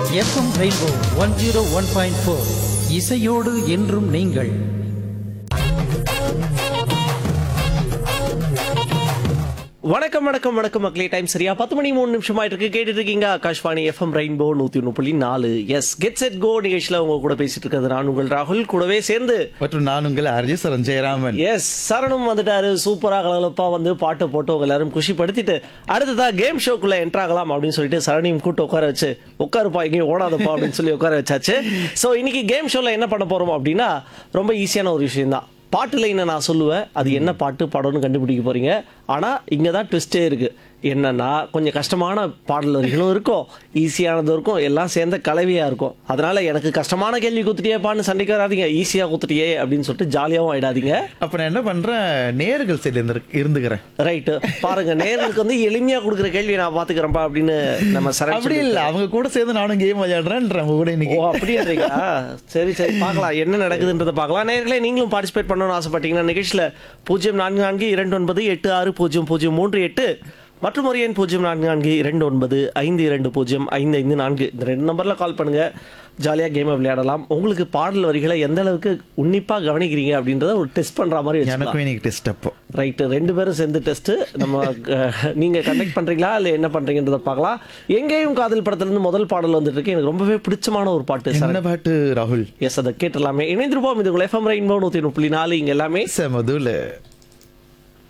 FM rainbow 101.4 இசையோடு என்றும் நீங்கள். வணக்கம் வணக்கம் வணக்கம் மக்களே. டைம் சரியா 10:03 இருக்கு. கேட்டுட்டு இருக்கீங்க Akashvani FM rainbow 101.4. S get set go நிகழ்ச்சியில் உங்க கூட பேசிட்டு இருக்கிறது நான் உங்கள் ராகுல். கூடவே சேர்ந்து மற்றும் நான் உங்கள் அர்ஜி சரஞ்சயராமன். எஸ் சரணும் வந்துட்டாரு. சூப்பரா கலகலப்பா வந்து பாட்டு போட்டு உங்க எல்லாரும் குஷிப்படுத்திட்டு அடுத்ததா கேம் ஷோக்குள்ள என்ட்ரு ஆகலாம் அப்படின்னு சொல்லிட்டு சரணியும் கூட்டு உட்கார வச்சு உட்காருப்பா எங்கேயும் ஓடாதப்பா அப்படின்னு சொல்லி உட்கார வச்சாச்சு. ஸோ இன்னைக்கு கேம் ஷோல என்ன பண்ண போறோம் அப்படின்னா ரொம்ப ஈஸியான ஒரு விஷயம் தான். பாட்டு லைனை நான் சொல்லுவேன், அது என்ன பாட்டு பாடணும்னு கண்டுபிடிக்க போறீங்க. ஆனால் இங்கே தான் ட்விஸ்டே இருக்கு. என்னன்னா கொஞ்சம் கஷ்டமான பாடல் வரிகளும் இருக்கும், ஈஸியானதும் இருக்கும், எல்லாம் சேர்ந்த கலவையா இருக்கும். அதனால எனக்கு கஷ்டமான கேள்வி குத்துட்டியேப்பான்னு சண்டைக்கு வராதிங்க, ஈஸியா குத்துட்டியே அப்படின்னு சொல்லிட்டு ஜாலியாகவும் ஆயிடாதீங்க. அப்ப நான் என்ன பண்றேன், நேர்கள் சைடு இருந்துக்கிறேன். ரைட்டு பாருங்க, நேர்களுக்கு வந்து எளிமையா கொடுக்குற கேள்வி நான் பாத்துக்கிறேன்ப்பா அப்படின்னு நம்ம அப்படி இல்ல, அவங்க கூட சேர்ந்து நானும் கேம் விளையாடுறேன் கூட இன்னைக்கு. ஓ அப்படின்றீங்களா? சரி சரி, பார்க்கலாம் என்ன நடக்குதுன்றதை பார்க்கலாம். நேர்களே நீங்களும் பார்ட்டிசிபேட் பண்ணணும்னு ஆசைப்பட்டீங்கன்னா நிகழ்ச்சியில் 0442860038 மற்றும் ஒரு எண் 044229520554 இந்த 2 நம்பரில் கால் பண்ணுங்க. ஜாலியாக கேமை விளையாடலாம். உங்களுக்கு பாடல் வரிகளை எந்த அளவுக்கு உன்னிப்பாக கவனிக்கிறீங்க அப்படின்றத ஒரு டெஸ்ட் பண்ணுற மாதிரி எனக்கும் இன்னைக்கு டெஸ்ட். அப்போ ரைட்டு, 2 பேரும் சேர்ந்து டெஸ்ட்டு நம்ம நீங்கள் கண்டக்ட் பண்ணுறீங்களா இல்லை என்ன பண்ணுறீங்கன்றதை பார்க்கலாம். எங்கேயும் காதல் படத்துலேருந்து முதல் பாடல் வந்துட்டு இருக்கு. எனக்கு ரொம்பவே பிடிச்சமான ஒரு பாட்டு. என்ன பாட்டு ராகுல்? எஸ், அதை கேட்டுடலாமே. இணைந்திருப்போம். இது உங்கள் எஃப்எம் ரெயின்போ 101.4. இங்கே எல்லாமே செமதுல.